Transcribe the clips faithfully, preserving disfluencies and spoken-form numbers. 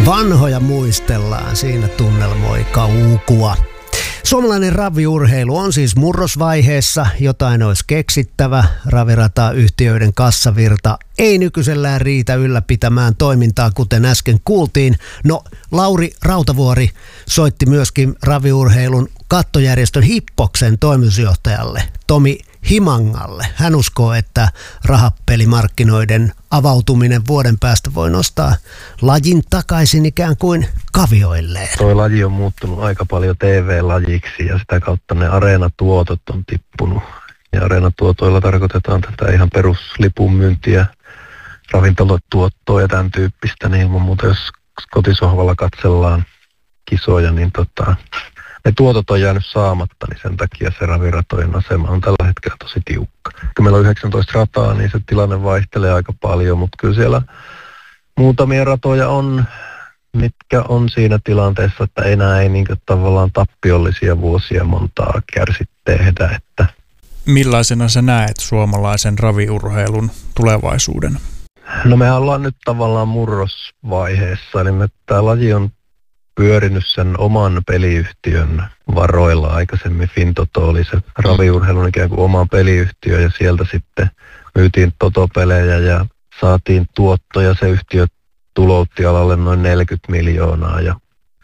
Vanhoja muistellaan, siinä tunnelmoi kaukua. Suomalainen raviurheilu on siis murrosvaiheessa, jotain olisi keksittävä. Raviratayhtiöiden kassavirta ei nykyisellään riitä ylläpitämään toimintaa, kuten äsken kuultiin. No, Lauri Rautavuori soitti myöskin raviurheilun kattojärjestön Hippoksen toimitusjohtajalle Tomi Himangalle. Hän uskoo, että rahapelimarkkinoiden avautuminen vuoden päästä voi nostaa lajin takaisin ikään kuin kavioilleen. Tuo laji on muuttunut aika paljon T V-lajiksi ja sitä kautta ne areenatuotot on tippunut. Ja areenatuotoilla tarkoitetaan tätä ihan peruslipun myyntiä, ravintolatuottoa ja tämän tyyppistä. Niin ilman muuta, jos kotisohvalla katsellaan kisoja, niin tota, ne tuotot on jäänyt saamatta, niin sen takia se raviratojen asema on tällä hetkellä tosi tiukka. Kun meillä on yhdeksäntoista rataa, niin se tilanne vaihtelee aika paljon, mutta kyllä siellä muutamia ratoja on, mitkä on siinä tilanteessa, että enää ei niin tavallaan tappiollisia vuosia montaa kärsi tehdä. Että millaisena sä näet suomalaisen raviurheilun tulevaisuuden? No me ollaan nyt tavallaan murrosvaiheessa, eli me, tämä laji on pyörinyt sen oman peliyhtiön varoilla. Aikaisemmin Fintoto oli se raviurheilun ikään kuin oma peliyhtiö ja sieltä sitten myytiin totopelejä ja saatiin tuottoja. Se yhtiö tuloutti alalle noin neljäkymmentä miljoonaa ja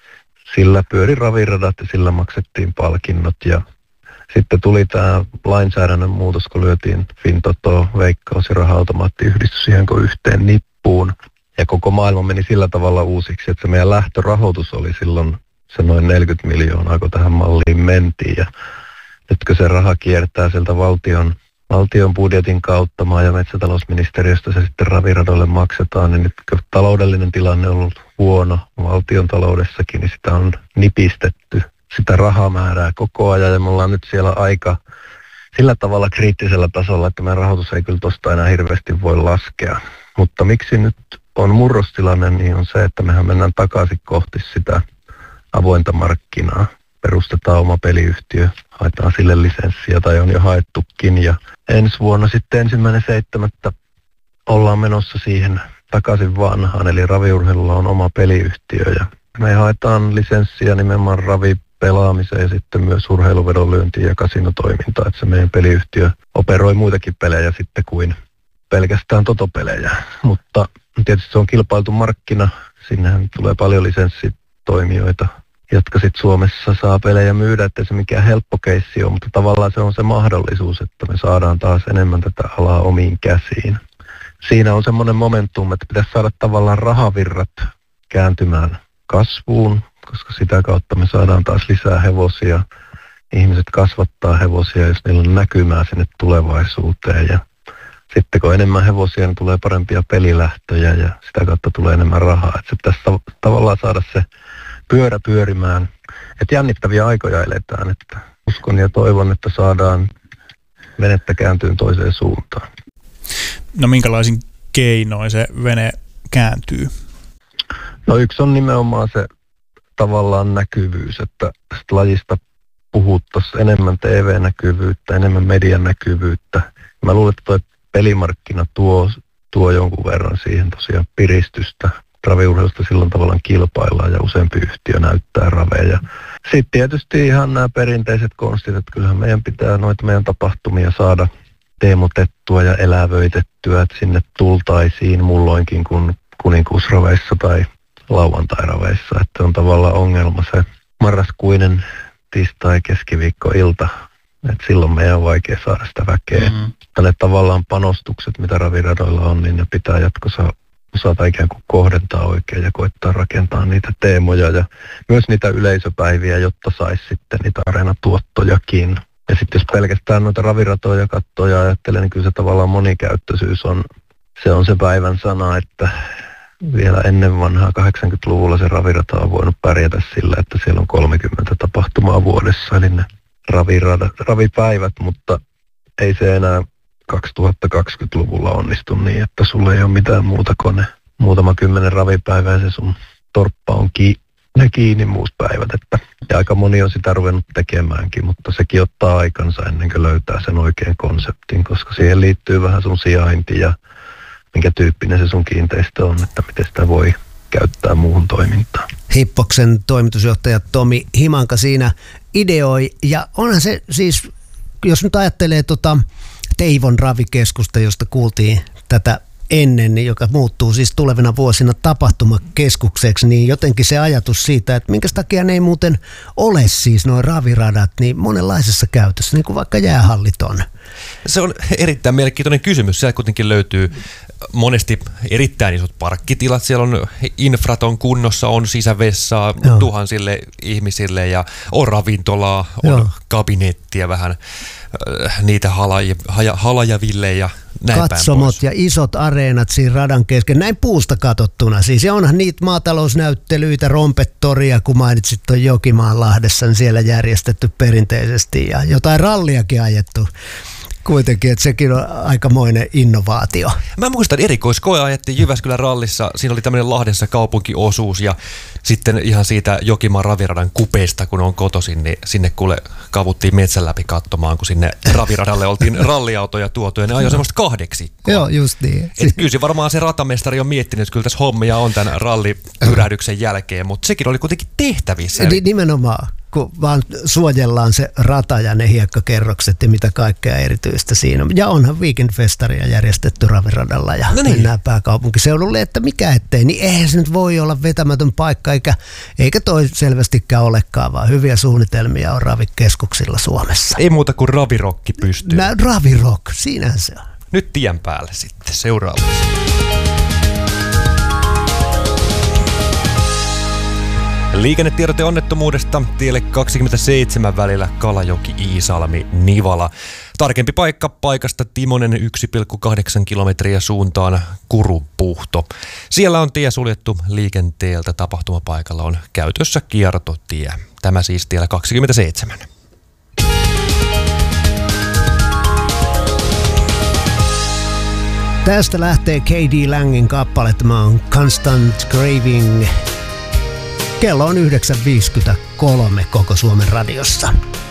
sillä pyöri raviradat ja sillä maksettiin palkinnot. Ja sitten tuli tämä lainsäädännön muutos, kun lyötiin Fintoto, Veikkaus ja Raha-automaattiyhdistys ihan kuin yhteen nippuun. Ja koko maailma meni sillä tavalla uusiksi, että se meidän lähtörahoitus oli silloin se noin neljäkymmentä miljoonaa, kun tähän malliin mentiin. Ja nyt kun se raha kiertää sieltä valtion, valtion budjetin kautta, maa- ja metsätalousministeriöstä se sitten raviradoille maksetaan, niin nyt kun taloudellinen tilanne on ollut huono valtion taloudessakin, niin sitä on nipistetty sitä rahamäärää koko ajan. Ja me ollaan nyt siellä aika sillä tavalla kriittisellä tasolla, että meidän rahoitus ei kyllä tuosta enää hirveästi voi laskea. Mutta miksi nyt on murrostilanne, niin on se, että mehän mennään takaisin kohti sitä avointa markkinaa. Perustetaan oma peliyhtiö, haetaan sille lisenssiä tai on jo haettukin. Ja ensi vuonna sitten ensimmäinen seitsemättä ollaan menossa siihen takaisin vanhaan, eli raviurheilulla on oma peliyhtiö. Ja me haetaan lisenssiä nimenomaan ravipelaamiseen ja sitten myös urheiluvedonlyöntiin ja kasinotoimintaan, että se meidän peliyhtiö operoi muitakin pelejä sitten kuin pelkästään totopelejä, mutta tietysti se on kilpailtu markkina. Sinnehän tulee paljon lisenssitoimijoita, jotka sitten Suomessa saa pelejä myydä, ettei se mikään helppo keissi ole, mutta tavallaan se on se mahdollisuus, että me saadaan taas enemmän tätä alaa omiin käsiin. Siinä on semmoinen momentum, että pitäisi saada tavallaan rahavirrat kääntymään kasvuun, koska sitä kautta me saadaan taas lisää hevosia. Ihmiset kasvattaa hevosia, jos niillä on näkymää sinne tulevaisuuteen ja sitten kun enemmän hevosia, niin tulee parempia pelilähtöjä ja sitä kautta tulee enemmän rahaa. Että se pitäisi tav- tavallaan saada se pyörä pyörimään. Että jännittäviä aikoja eletään. Että uskon ja toivon, että saadaan venettä kääntyyn toiseen suuntaan. No minkälaisin keinoin se vene kääntyy? No yksi on nimenomaan se tavallaan näkyvyys, että tästä lajista puhuttaisiin enemmän T V-näkyvyyttä, enemmän median näkyvyyttä. Mä luulen, että toi pelimarkkina tuo, tuo jonkun verran siihen tosiaan piristystä. Raviurheilusta silloin tavallaan kilpaillaan ja useampi yhtiö näyttää raveja. Sitten tietysti ihan nämä perinteiset konstit, että kyllähän meidän pitää noita meidän tapahtumia saada teemotettua ja elävöitettyä, että sinne tultaisiin mulloinkin kuin kuninkuusraveissa tai lauantairaveissa. Että on tavallaan ongelma se marraskuinen tiistai-keskiviikkoilta. Et silloin meidän on vaikea saada sitä väkeä. Mm-hmm. Ne tavallaan panostukset, mitä raviradoilla on, niin ne pitää jatkossa osata ikään kuin kohdentaa oikein ja koittaa rakentaa niitä teemoja ja myös niitä yleisöpäiviä, jotta saisi sitten niitä areenatuottojakin. Ja sitten jos pelkästään noita raviratoja katsoo ja ajattelee, niin kyllä se tavallaan monikäyttöisyys on se, on se päivän sana, että vielä ennen vanhaa kahdeksankymmentäluvulla se ravirata on voinut pärjätä sillä, että siellä on kolmekymmentä tapahtumaa vuodessa, eli ne ravirada, ravipäivät, mutta ei se enää kaksituhattakaksikymmentäluvulla onnistu niin, että sulla ei ole mitään muuta kuin ne muutama kymmenen ravipäivää ja se sun torppa on ki- ne kiinni muut päivät. Että, ja aika moni on sitä ruvennut tekemäänkin, mutta sekin ottaa aikansa ennen kuin löytää sen oikean konseptin, koska siihen liittyy vähän sun sijainti ja minkä tyyppinen se sun kiinteistö on, että miten sitä voi käyttää muuhun toimintaan. Hippoksen toimitusjohtaja Tomi Himanka siinä ideoi, ja onhan se siis, jos nyt ajattelee tota Teivon ravikeskusta, josta kuultiin tätä ennen, niin joka muuttuu siis tulevina vuosina tapahtumakeskukseksi, niin jotenkin se ajatus siitä, että minkä takia ne ei muuten ole siis nuo raviradat niin monenlaisessa käytössä, niin kuin vaikka jäähallit on. Se on erittäin mielenkiintoinen kysymys. Siellä kuitenkin löytyy monesti erittäin isot parkkitilat. Siellä on infrat on kunnossa, on sisävessaa Joo. tuhansille ihmisille ja on ravintolaa, on Joo. kabinettia vähän niitä halaja, halajaville ja näin katsomot ja isot areenat siinä radan kesken, näin puusta katsottuna siis. Ja onhan niitä maatalousnäyttelyitä, rompettoria, kun mainitsit tuon Jokimaanlahdessa, niin siellä järjestetty perinteisesti ja jotain ralliakin ajettu. Kuitenkin, että sekin on aikamoinen innovaatio. Mä muistan erikoiskoe ajettiin Jyväskylän rallissa. Siinä oli tämmöinen Lahdessa kaupunkiosuus ja sitten ihan siitä Jokimaan raviradan kupeista, kun on kotoisin, niin sinne kuule kavuttiin metsän läpi katsomaan, kun sinne raviradalle oltiin ralliautoja tuotu ja ne ajoi semmoista kahdeksikkoa. Joo, just niin. Et kyllä varmaan se ratamestari on miettinyt, että kyllä tässä hommia on tämän rallipyrähdyksen jälkeen, mutta sekin oli kuitenkin tehtävissä. Nimenomaan. Kun vaan suojellaan se rata ja ne hiekkakerrokset ja mitä kaikkea erityistä siinä on. Ja onhan weekendfestaria järjestetty raviradalla ja no niin. mennään pääkaupunkiseudulle, että mikä ettei, niin eihän se nyt voi olla vetämätön paikka, eikä, eikä toi selvästikään olekaan, vaan hyviä suunnitelmia on ravikeskuksilla Suomessa. Ei muuta kuin ravirokki pystyy. Nä, ravirock, siinähän se on. Nyt tien päälle sitten seuraavaksi. Liikennetiedote onnettomuudesta tielle kaksikymmentäseitsemän välillä Kalajoki-Iisalmi-Nivala. Tarkempi paikka paikasta Timonen yksi pilkku kahdeksan kilometriä suuntaan Kurupuhto. Siellä on tie suljettu liikenteeltä. Tapahtumapaikalla on käytössä kiertotie. Tämä siis tiellä kaksikymmentäseitsemän. Tästä lähtee K D Langin kappale. Tämä on Constant Craving. Kello on yhdeksän viisikymmentäkolme koko Suomen radiossa.